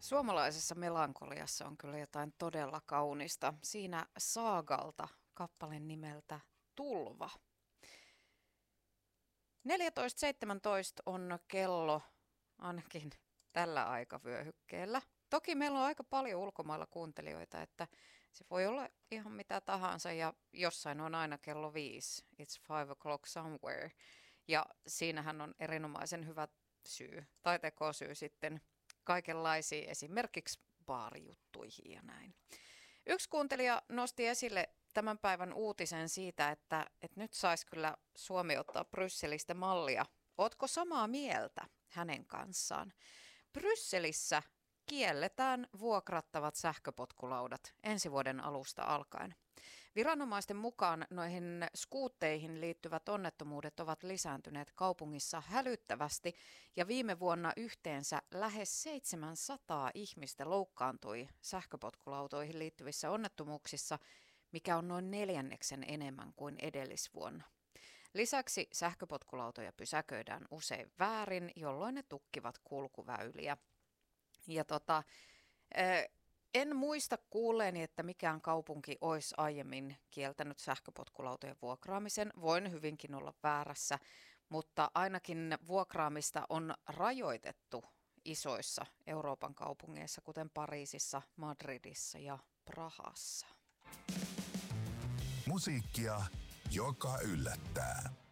Suomalaisessa melankoliassa on kyllä jotain todella kaunista. Siinä Saagalta kappale nimeltä Tulva. 14.17 on kello ainakin tällä aikavyöhykkeellä. Toki meillä on aika paljon ulkomailla kuuntelijoita, että se voi olla ihan mitä tahansa ja jossain on aina kello 5. It's 5 o'clock somewhere. Ja siinähän on erinomaisen hyvä syy tai tekosyy sitten kaikenlaisiin esimerkiksi baarijuttuihin ja näin. Yksi kuuntelija nosti esille tämän päivän uutisen siitä, että nyt saisi kyllä Suomi ottaa Brysselistä mallia. Ootko samaa mieltä hänen kanssaan? Brysselissä kielletään vuokrattavat sähköpotkulaudat ensi vuoden alusta alkaen. Viranomaisten mukaan noihin skuutteihin liittyvät onnettomuudet ovat lisääntyneet kaupungissa hälyttävästi ja viime vuonna yhteensä lähes 700 ihmistä loukkaantui sähköpotkulautoihin liittyvissä onnettomuuksissa, mikä on noin 1/4 enemmän kuin edellisvuonna. Lisäksi sähköpotkulautoja pysäköidään usein väärin, jolloin ne tukkivat kulkuväyliä. Ja en muista kuulleeni, että mikään kaupunki olisi aiemmin kieltänyt sähköpotkulautojen vuokraamisen. Voin hyvinkin olla väärässä, mutta ainakin vuokraamista on rajoitettu isoissa Euroopan kaupungeissa, kuten Pariisissa, Madridissa ja Prahassa. Musiikkia, joka yllättää.